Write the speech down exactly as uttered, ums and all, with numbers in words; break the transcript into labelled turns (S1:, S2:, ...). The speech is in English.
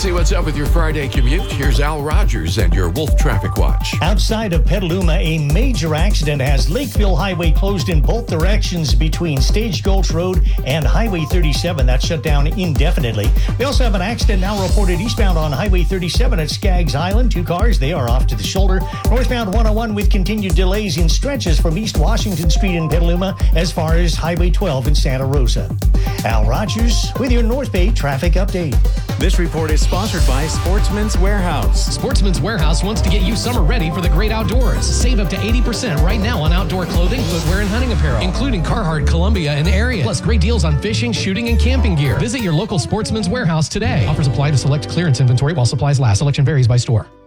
S1: see what's up with your Friday commute. Here's Al Rogers and your Wolf Traffic Watch.
S2: Outside of Petaluma, a major accident has Lakeville Highway closed in both directions between Stagecoach Road and Highway thirty-seven. That's shut down indefinitely. We also have an accident now reported eastbound on Highway thirty-seven at Skaggs Island. Two cars, they are off to the shoulder. Northbound one oh one with continued delays in stretches from East Washington Street in Petaluma as far as Highway twelve in Santa Rosa. Al Rogers with your North Bay traffic update.
S3: This report is sponsored by Sportsman's Warehouse.
S4: Sportsman's Warehouse wants to get you summer ready for the great outdoors. Save up to eighty percent right now on outdoor clothing, footwear, and hunting apparel, including Carhartt, Columbia, and Area. Plus great deals on fishing, shooting, and camping gear. Visit your local Sportsman's Warehouse today. Offers apply to select clearance inventory while supplies last. Selection varies by store.